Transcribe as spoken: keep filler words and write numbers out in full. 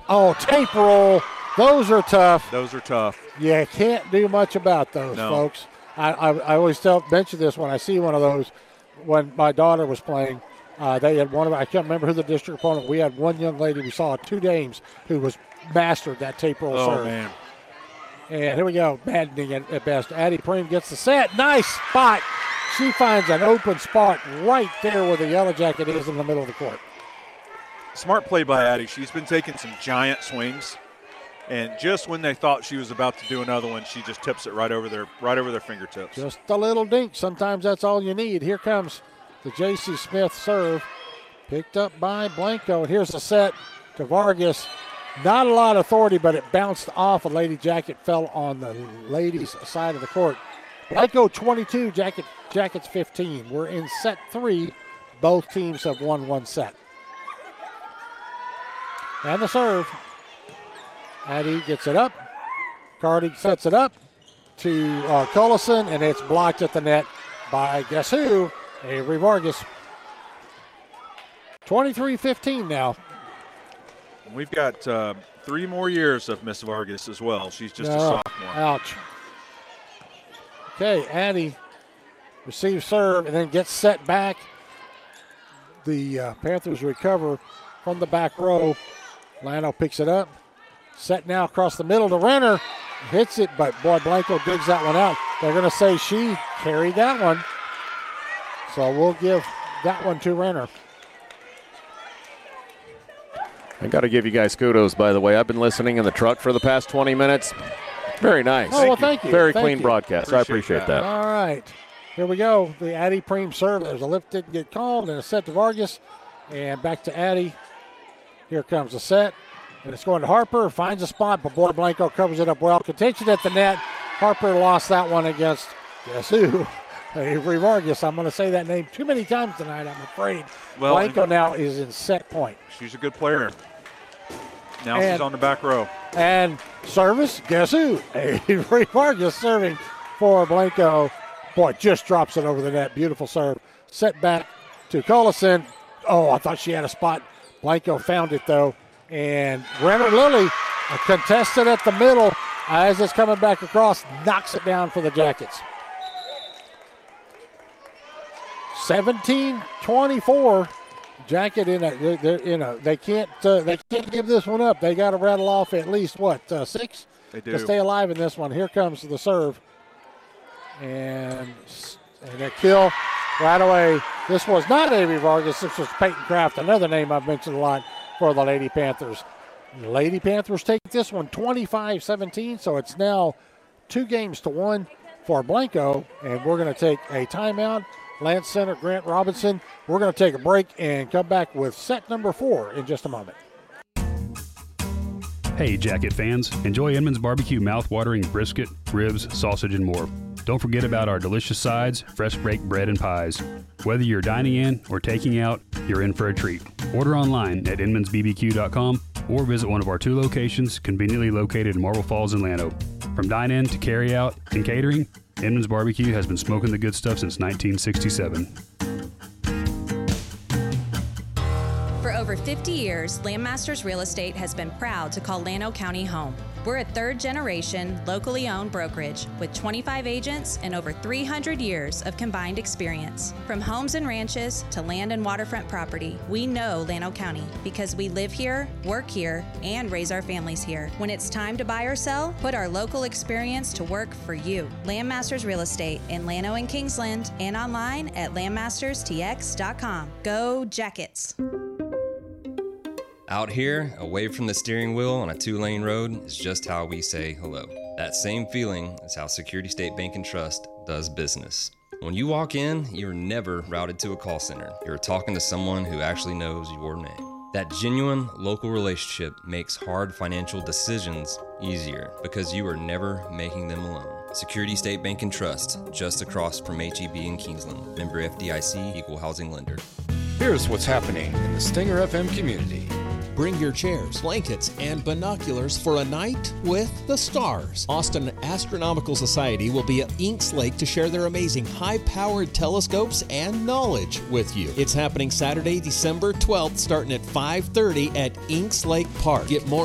Oh, tape roll. Those are tough. Those are tough. Yeah, can't do much about those, no. folks. I, I, I always tell, mention this when I see one of those. When my daughter was playing, uh, they had one of, I can't remember who the district opponent, we had one young lady we saw two games who was mastered that tape roll oh, serve. man. And here we go, maddening at, at best. Addie Preem gets the set. Nice spot. She finds an open spot right there where the Yellow Jacket is in the middle of the court. Smart play by Addie. She's been taking some giant swings, and just when they thought she was about to do another one, she just tips it right over their right over their fingertips. Just a little dink. Sometimes that's all you need. Here comes the J C Smith serve, picked up by Blanco. And here's the set to Vargas. Not a lot of authority, but it bounced off. A Lady Jacket fell on the ladies' side of the court. Blanco twenty-two, Jacket Jackets fifteen. We're in set three. Both teams have won one set. And the serve. Addie gets it up. Cardi sets it up to uh, Cullison, and it's blocked at the net by guess who? Avery Vargas. twenty-three fifteen now. We've got uh, three more years of Miss Vargas as well. She's just no. a sophomore. Ouch. Okay, Addie receives serve and then gets set back. The uh, Panthers recover from the back row. Lano picks it up. Set now across the middle to Renner. Hits it, but boy, Blanco digs that one out. They're going to say she carried that one. So we'll give that one to Renner. I got to give you guys kudos, by the way. I've been listening in the truck for the past twenty minutes. Very nice. Oh, well, thank you. Very thank clean you. broadcast. Appreciate I appreciate that. that. All right. Here we go. The Addie Preem serve. There's a lift didn't get called, and a set to Vargas. And back to Addie. Here comes the set. And it's going to Harper. Finds a spot, but boy, Blanco covers it up well. Contention at the net. Harper lost that one against, guess who? Avery Vargas. I'm going to say that name too many times tonight, I'm afraid. Well, Blanco now is in set point. She's a good player. Now And- she's on the back row. And service, guess who? Avery Vargas serving for Blanco. Boy, just drops it over the net. Beautiful serve. Set back to Cullison. Oh, I thought she had a spot. Blanco found it, though. And Renner Lilly, contested at the middle as it's coming back across, knocks it down for the Jackets. seventeen twenty-four. Jacket in a, they're in a, they can't, uh, they can't give this one up. They got to rattle off at least what uh, six They do. to stay alive in this one. Here comes the serve, and and a kill right away. This was not Avery Vargas. This was Peyton Kraft, another name I've mentioned a lot for the Lady Panthers. The Lady Panthers take this one twenty-five seventeen, so it's now two games to one for Blanco, and we're going to take a timeout. Lance Center, Grant Robinson. We're going to take a break and come back with set number four in just a moment. Hey, Jacket fans. Enjoy Inman's Barbecue mouth-watering brisket, ribs, sausage, and more. Don't forget about our delicious sides, fresh baked bread, and pies. Whether you're dining in or taking out, you're in for a treat. Order online at inmans b b q dot com or visit one of our two locations conveniently located in Marble Falls and Llano. From dine-in to carry-out and catering, Inman's Barbecue has been smoking the good stuff since nineteen sixty-seven. For over fifty years, Landmasters Real Estate has been proud to call Llano County home. We're a third-generation, locally owned brokerage with twenty-five agents and over three hundred years of combined experience. From homes and ranches to land and waterfront property, we know Llano County because we live here, work here, and raise our families here. When it's time to buy or sell, put our local experience to work for you. Landmasters Real Estate in Llano and Kingsland and online at landmasters t x dot com. Go Jackets! Out here, away from the steering wheel on a two-lane road, is just how we say hello. That same feeling is how Security State Bank and Trust does business. When you walk in, you're never routed to a call center. You're talking to someone who actually knows your name. That genuine local relationship makes hard financial decisions easier because you are never making them alone. Security State Bank and Trust, just across from H E B in Kingsland. Member F D I C, Equal Housing Lender. Here's what's happening in the Stinger F M community. Bring your chairs, blankets, and binoculars for a night with the stars. Austin Astronomical Society will be at Inks Lake to share their amazing high-powered telescopes and knowledge with you. It's happening Saturday, December twelfth, starting at five thirty at Inks Lake Park. Get more